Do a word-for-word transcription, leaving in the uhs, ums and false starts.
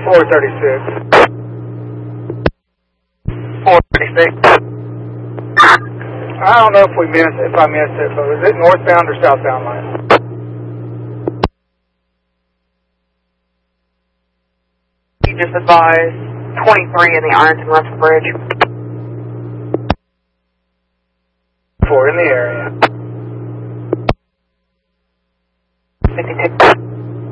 four thirty-six. four thirty-six. I don't know if we missed, if I missed it, but was it northbound or southbound line? You just advised twenty-three in the Ironton Russell Bridge. Four in the area. fifty-two.